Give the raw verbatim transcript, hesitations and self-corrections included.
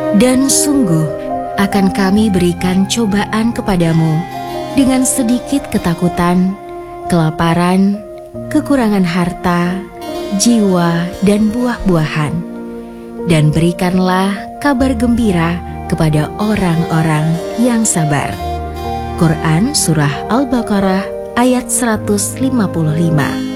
Dan sungguh akan kami berikan cobaan kepadamu dengan sedikit ketakutan, kelaparan, kekurangan harta, jiwa, dan buah-buahan. Dan berikanlah kabar gembira kepada orang-orang yang sabar. Quran Surah Al-Baqarah ayat seratus lima puluh lima.